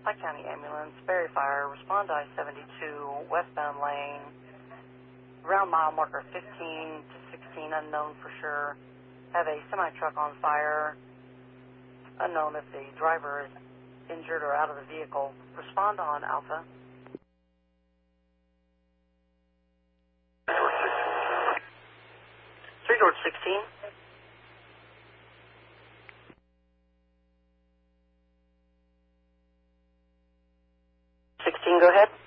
Pike County Ambulance, Berry Fire, respond to I-72, westbound lane, around mile marker 15 to 16, unknown for sure. Have a semi-truck on fire, unknown if the driver is injured or out of the vehicle. Respond on Alpha. Three George 16. 16, go ahead.